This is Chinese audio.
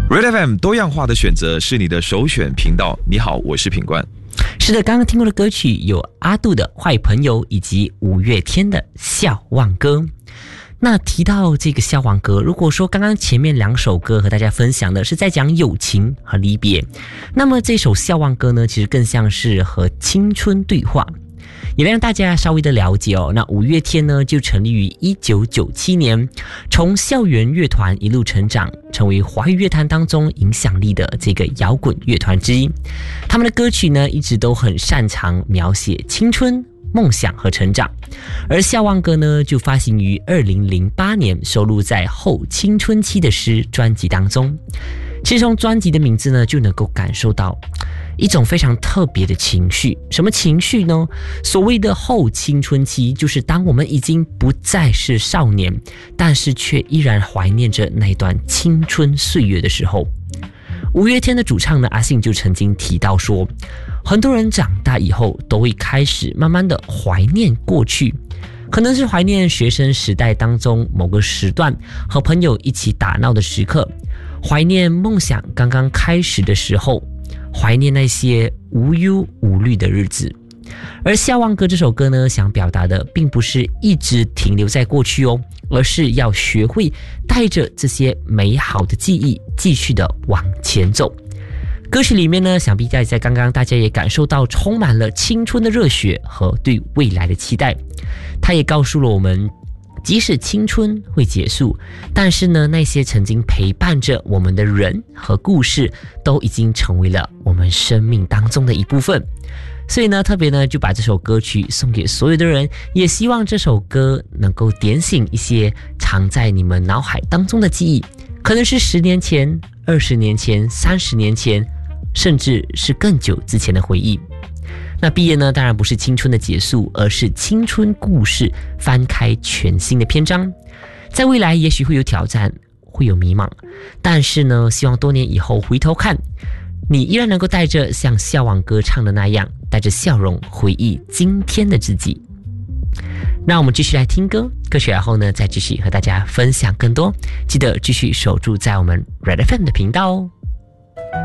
Red FM 多样化的选择是你的首选频道。你好，我是品冠。 是的，刚刚听过的歌曲有阿杜的《坏朋友》以及五月天的《笑忘歌》。那提到这个《笑忘歌》，如果说刚刚前面2首歌和大家分享的是在讲友情和离别，那么这首《笑忘歌》呢，其实更像是和青春对话。也让大家稍微的了解哦，那五月天呢就成立于1997年，从校园乐团一路成长，成为华语乐坛当中影响力的这个摇滚乐团之一。他们的歌曲呢一直都很擅长描写青春、梦想和成长，而《笑忘歌》呢就发行于2008年，收录在《后青春期的诗》专辑当中。其实从专辑的名字呢就能够感受到一种非常特别的情绪。什么情绪呢？所谓的后青春期，就是当我们已经不再是少年，但是却依然怀念着那段青春岁月的时候。五月天的主唱呢阿信就曾经提到说，很多人长大以后都会开始慢慢的怀念过去，可能是怀念学生时代当中某个时段和朋友一起打闹的时刻，怀念梦想刚刚开始的时候，怀念那些无忧无虑的日子。而《笑忘歌》这首歌呢，想表达的并不是一直停留在过去哦，而是要学会带着这些美好的记忆继续的往前走。歌曲里面呢，想必在刚刚大家也感受到充满了青春的热血和对未来的期待。它也告诉了我们，即使青春会结束，但是呢，那些曾经陪伴着我们的人和故事都已经成为了我们生命当中的一部分。所以呢，特别呢就把这首歌曲送给所有的人，也希望这首歌能够点醒一些藏在你们脑海当中的记忆，可能是10年前、20年前、30年前，甚至是更久之前的回忆。那毕业呢，当然不是青春的结束，而是青春故事翻开全新的篇章。在未来也许会有挑战，会有迷茫，但是呢，希望多年以后回头看，你依然能够带着像《笑忘歌》唱的那样，带着笑容回忆今天的自己。那我们继续来听歌，歌曲然后呢，再继续和大家分享更多。记得继续守住在我们 Red FM 的频道哦。